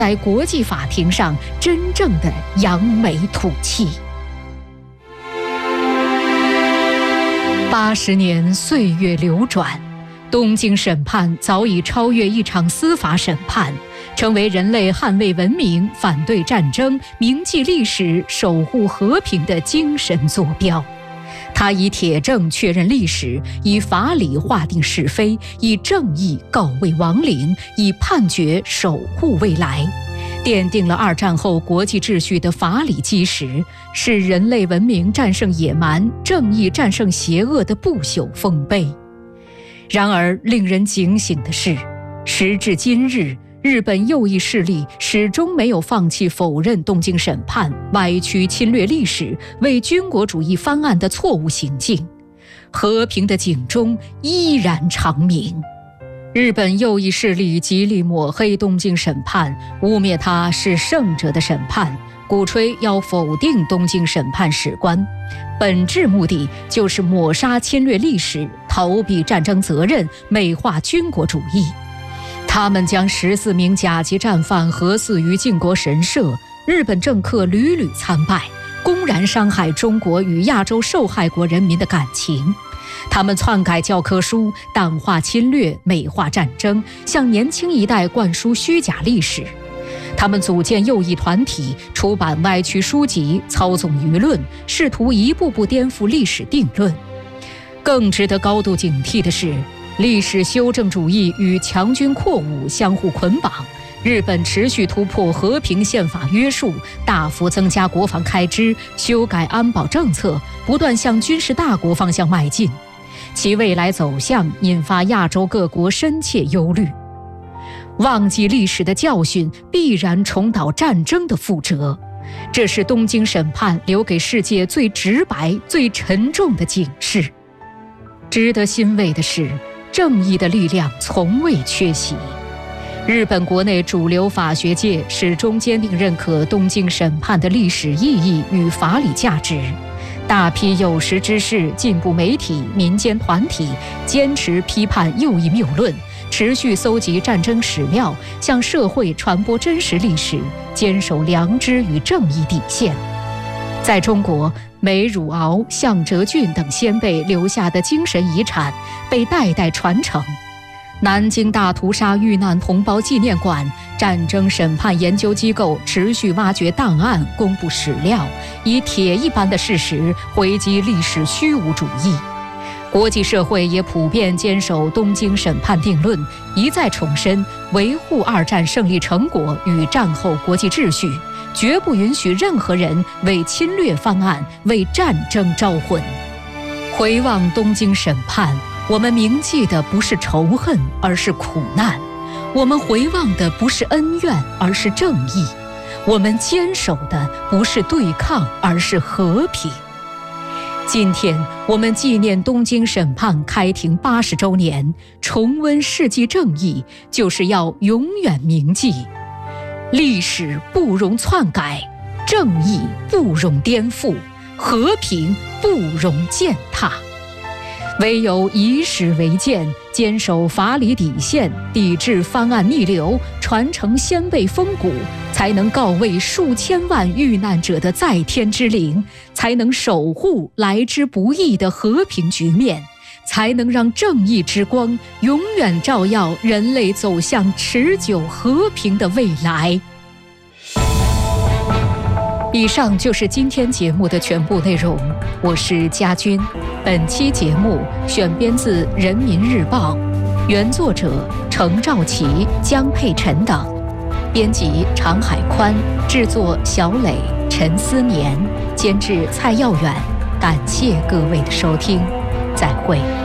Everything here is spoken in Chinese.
在国际法庭上真正的扬眉吐气。80年岁月流转，东京审判早已超越一场司法审判，成为人类捍卫文明、反对战争、铭记历史、守护和平的精神坐标。它以铁证确认历史，以法理划定是非，以正义告慰亡灵，以判决守护未来，奠定了二战后国际秩序的法理基石，是人类文明战胜野蛮、正义战胜邪恶的不朽丰碑。然而，令人警醒的是，时至今日，日本右翼势力始终没有放弃否认东京审判、歪曲侵略历史、为军国主义翻案的错误行径，和平的警钟依然长鸣。日本右翼势力极力抹黑东京审判，污蔑它是胜者的审判，鼓吹要否定东京审判史观，本质目的就是抹杀侵略历史，逃避战争责任，美化军国主义。他们将14名甲级战犯核饲于靖国神社，日本政客屡屡参拜，公然伤害中国与亚洲受害国人民的感情。他们篡改教科书，淡化侵略，美化战争，向年轻一代灌输虚假历史。他们组建右翼团体，出版歪曲书籍，操纵舆论，试图一步步颠覆历史定论。更值得高度警惕的是，历史修正主义与强军扩武相互捆绑，日本持续突破和平宪法约束，大幅增加国防开支，修改安保政策，不断向军事大国方向迈进。其未来走向引发亚洲各国深切忧虑。忘记历史的教训，必然重蹈战争的覆辙。这是东京审判留给世界最直白、最沉重的警示。值得欣慰的是，正义的力量从未缺席。日本国内主流法学界始终坚定认可东京审判的历史意义与法理价值。大批有识之士、进步媒体、民间团体坚持批判右翼谬论，持续搜集战争史料，向社会传播真实历史，坚守良知与正义底线。在中国，梅汝敖、项哲俊等先辈留下的精神遗产被代代传承。南京大屠杀遇难同胞纪念馆、战争审判研究机构持续挖掘档案，公布史料，以铁一般的事实回击历史虚无主义。国际社会也普遍坚守东京审判定论，一再重申维护二战胜利成果与战后国际秩序，绝不允许任何人为侵略翻案，为战争招魂。回望东京审判，我们铭记的不是仇恨，而是苦难；我们回望的不是恩怨，而是正义；我们坚守的不是对抗，而是和平。今天，我们纪念东京审判开庭80周年，重温世纪正义，就是要永远铭记：历史不容篡改，正义不容颠覆，和平不容践踏。唯有以史为鉴，坚守法理底线，抵制翻案逆流，传承先辈风骨，才能告慰数千万遇难者的在天之灵，才能守护来之不易的和平局面，才能让正义之光永远照耀人类走向持久和平的未来。以上就是今天节目的全部内容，我是佳君。本期节目选编自《人民日报》，原作者程兆琪、江佩晨等，编辑常海宽，制作小磊、陈思年，监制蔡耀远。感谢各位的收听，再会。